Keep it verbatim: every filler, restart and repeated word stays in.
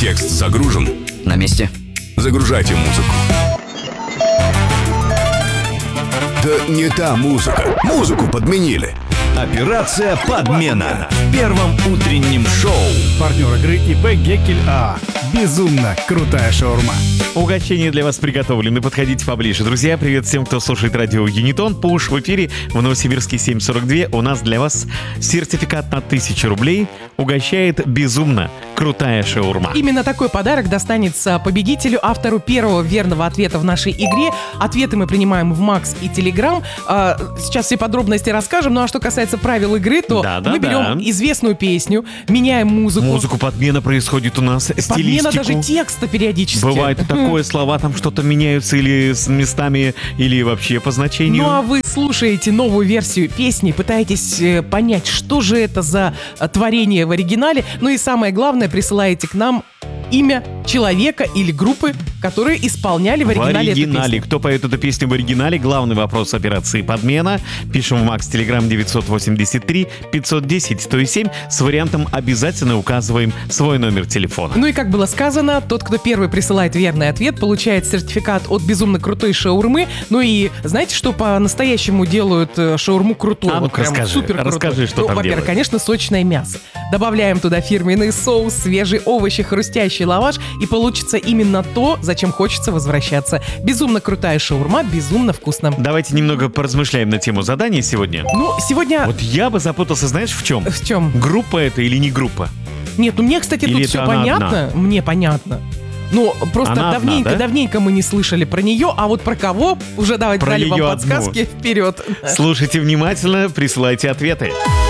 Текст загружен. На месте. Загружайте музыку. Да не та музыка. Музыку подменили. Операция «Подмена» в первом утреннем шоу. Партнер игры ИП Геккель АА. Безумно крутая шаурма. Угощения для вас приготовлены. Подходите поближе. Друзья, привет всем, кто слушает радио Юнитон. Пуш в эфире в Новосибирске семь сорок два. У нас для вас сертификат на тысячу рублей. Угощает безумно крутая шаурма. Именно такой подарок достанется победителю, автору первого верного ответа в нашей игре. Ответы мы принимаем в Макс и Телеграм. Сейчас все подробности расскажем. Ну а что касается правил игры, то да, да, мы берем да. известную песню, меняем музыку. Музыку подмена происходит у нас, Подмена стилистику. даже текста периодически. Бывает и такое, слова там что-то меняются или с местами, или вообще по значению. Ну а вы слушаете новую версию песни, пытаетесь э, понять, что же это за э, творение в оригинале. Ну и самое главное, присылаете к нам имя человека или группы, которые исполняли в оригинале, в оригинале. эту песню. Кто поет эту песню в оригинале? Главный вопрос операции «Подмена». Пишем в Макс Телеграм девять восемь три пять один ноль сто семь. С вариантом обязательно указываем свой номер телефона. Ну и как было сказано, тот, кто первый присылает верный ответ, получает сертификат от безумно крутой шаурмы. Ну и знаете, что по-настоящему делают э, шаурму крутой? А Вот ну-ка прям расскажи, супер крутой. расскажи, что ну, там во-первых, делают. конечно, сочное мясо. Добавляем туда фирменный соус, свежие овощи, хрустящий лаваш, и получится именно то, зачем хочется возвращаться. Безумно крутая шаурма, безумно вкусно. Давайте немного поразмышляем на тему заданий сегодня. Ну, сегодня... Вот я бы запутался, знаешь, в чем? В чем? Группа это или не группа? Нет, ну мне, кстати, Или тут это все она понятно. одна? Мне понятно. Ну, просто Она одна, давненько, да? давненько мы не слышали про нее, а вот про кого уже давайте Про дали вам нее подсказки. одну. Вперед. Слушайте внимательно, присылайте ответы.